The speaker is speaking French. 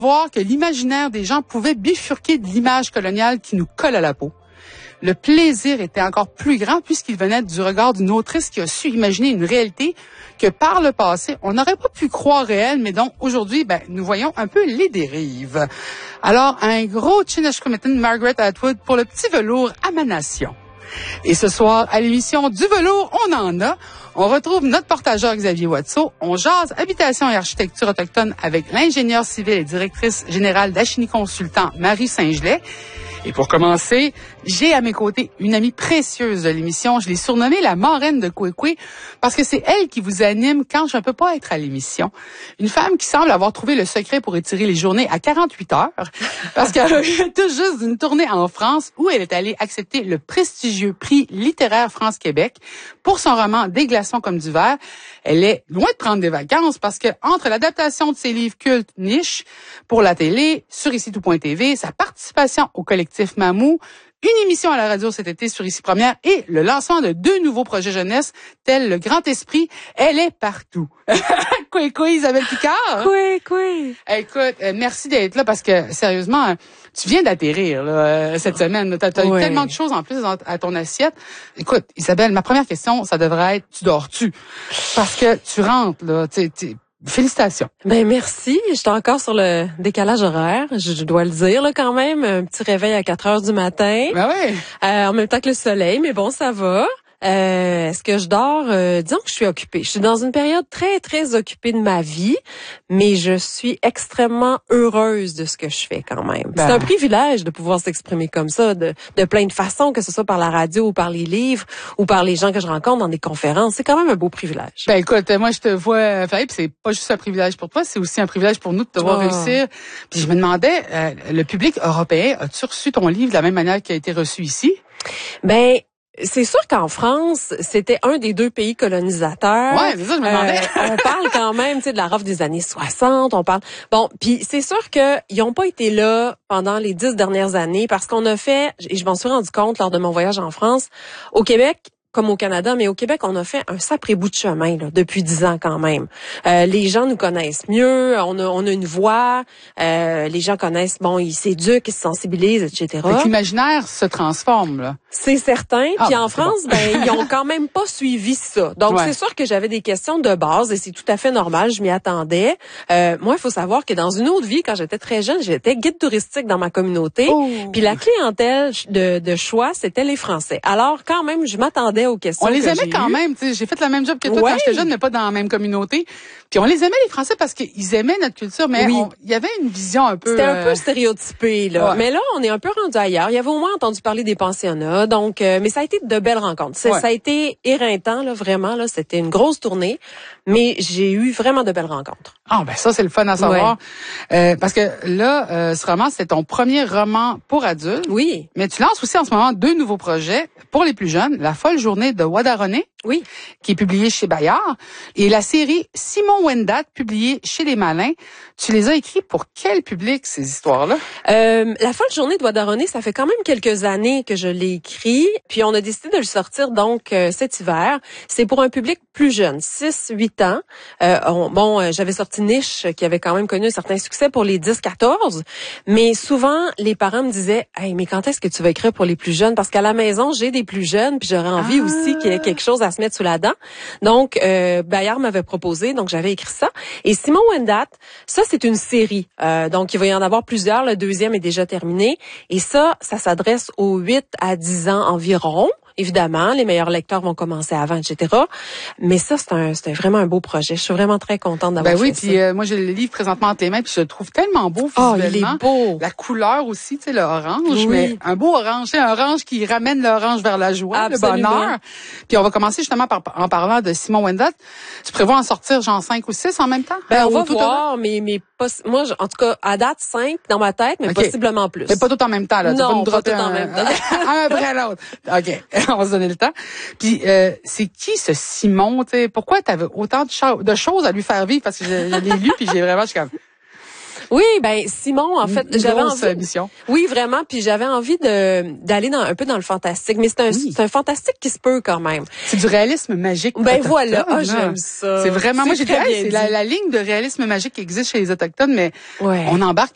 voir que l'imaginaire des gens pouvait bifurquer de l'image coloniale qui nous colle à la peau. Le plaisir était encore plus grand puisqu'il venait du regard d'une autrice qui a su imaginer une réalité que par le passé, on n'aurait pas pu croire réelle, mais dont aujourd'hui, nous voyons un peu les dérives. Alors, un gros Chineshkumitin Margaret Atwood pour le petit velours à ma nation. Et ce soir, à l'émission du velours, on en a. On retrouve notre portageur Xavier Watteau. On jase habitation et architecture autochtone avec l'ingénieure civile et directrice générale d'Achini Consultant, Marie Saint-Gelais. Et pour commencer, j'ai à mes côtés une amie précieuse de l'émission. Je l'ai surnommée la marraine de Kwekwe parce que c'est elle qui vous anime quand je ne peux pas être à l'émission. Une femme qui semble avoir trouvé le secret pour étirer les journées à 48 heures parce qu'elle revient tout juste d'une tournée en France où elle est allée accepter le prestigieux prix littéraire France-Québec pour son roman Des glaçons comme du verre. Elle est loin de prendre des vacances parce que entre l'adaptation de ses livres cultes niche pour la télé, sur icitout.tv, sa participation au collectif Mamou, une émission à la radio cet été sur Ici Première et le lancement de 2 nouveaux projets jeunesse tels le Grand Esprit, elle est partout. Quoi, Isabelle Picard? Oui. Écoute, merci d'être là parce que sérieusement, tu viens d'atterrir là, cette semaine. T'as eu tellement de choses en plus à ton assiette. Écoute, Isabelle, ma première question, ça devrait être, tu dors-tu? Parce que tu rentres là, félicitations. Ben merci. J'étais encore sur le décalage horaire, je dois le dire là quand même. Un petit réveil à 4 heures du matin. Ben oui. En même temps que le soleil, mais bon, ça va. Est-ce que je dors? Disons que je suis occupée. Je suis dans une période très, très occupée de ma vie, mais je suis extrêmement heureuse de ce que je fais quand même. C'est un privilège de pouvoir s'exprimer comme ça, de plein de façons, que ce soit par la radio ou par les livres ou par les gens que je rencontre dans des conférences. C'est quand même un beau privilège. Ben écoute, moi je te vois faire, puis c'est pas juste un privilège pour toi, c'est aussi un privilège pour nous de te voir réussir. Puis je me demandais, le public européen, as-tu reçu ton livre de la même manière qu'il a été reçu ici? Ben, c'est sûr qu'en France, c'était un des 2 pays colonisateurs. Ouais, c'est ça, je me demandais. On parle quand même, de la ROF des années 60, on parle. Bon, puis c'est sûr que ils n'ont pas été là pendant les 10 dernières années parce qu'on a fait, et je m'en suis rendu compte lors de mon voyage en France, au Québec, comme au Canada, mais au Québec, on a fait un sacré bout de chemin là, depuis 10 ans quand même. Les gens nous connaissent mieux, on a une voix, les gens connaissent, ils s'éduquent, ils se sensibilisent, etc. Fait que l'imaginaire se transforme, là. C'est certain. Puis en France, ils ont quand même pas suivi ça. Donc, c'est sûr que j'avais des questions de base et c'est tout à fait normal, je m'y attendais. Moi, il faut savoir que dans une autre vie, quand j'étais très jeune, j'étais guide touristique dans ma communauté. Puis la clientèle de choix, c'était les Français. Alors, quand même, je m'attendais aux questions. On les aimait quand même, tu sais. J'ai fait le même job que toi quand j'étais jeune, mais pas dans la même communauté. Puis on les aimait, les Français, parce qu'ils aimaient notre culture, mais il y avait une vision un peu... C'était un peu stéréotypé, là. Ouais. Mais là, on est un peu rendu ailleurs. Il y avait au moins entendu parler des pensionnats. Donc, mais ça a été de belles rencontres. Ça a été éreintant, là, vraiment, là. C'était une grosse tournée. Mais j'ai eu vraiment de belles rencontres. Ah, ça, c'est le fun à savoir. Parce que là, ce roman, c'est ton premier roman pour adultes. Oui. Mais tu lances aussi en ce moment 2 nouveaux projets pour les plus jeunes. La folle journée de Wadarone. Oui. Qui est publiée chez Bayard. Et la série Simon Wendat, publiée chez Les Malins. Tu les as écrits pour quel public, ces histoires-là? La folle journée de Wadarone, ça fait quand même quelques années que je l'ai écrit. Puis on a décidé de le sortir donc cet hiver. C'est pour un public plus jeune, 6-8 ans. J'avais sorti Niche, qui avait quand même connu un certain succès pour les 10-14. Mais souvent, les parents me disaient, « Hey, mais quand est-ce que tu vas écrire pour les plus jeunes? Parce qu'à la maison, j'ai des plus jeunes, puis j'aurais envie aussi qu'il y ait quelque chose à se mettre sous la dent. » Donc, Bayard m'avait proposé, donc j'avais écrit ça. Et Simon Wendat, ça, c'est une série. Donc, il va y en avoir plusieurs. Le 2e est déjà terminé. Et ça s'adresse aux 8 à 10 ans environ. Évidemment, les meilleurs lecteurs vont commencer avant, etc. Mais ça, c'est vraiment un beau projet. Je suis vraiment très contente d'avoir fait ça. Puis moi, j'ai le livre présentement entre les mains, puis je le trouve tellement beau visuellement. Oh, il est beau. La couleur aussi, tu sais, le orange, mais un beau orange, c'est un orange qui ramène l'orange vers la joie, absolument, le bonheur. Puis on va commencer justement en parlant de Simon Wendat. Tu prévois en sortir genre 5 ou 6 en même temps? On va voir, mais pas, moi, en tout cas, à date, 5 dans ma tête, mais possiblement plus. Mais pas tout en même temps, là. Non, pas tout en même temps. Un après l'autre. OK. On va se donner le temps. Puis, c'est qui ce Simon, tu sais? Pourquoi t'avais autant de choses à lui faire vivre? Parce que je l'ai lu, puis je suis comme... Oui, Simon, en fait, j'avais envie. Mission. Oui, vraiment, puis j'avais envie d'aller un peu dans le fantastique, mais c'est un fantastique qui se peut quand même. C'est du réalisme magique. Voilà, j'aime ça. C'est vraiment, moi j'ai dit, c'est la ligne de réalisme magique qui existe chez les Autochtones, mais on embarque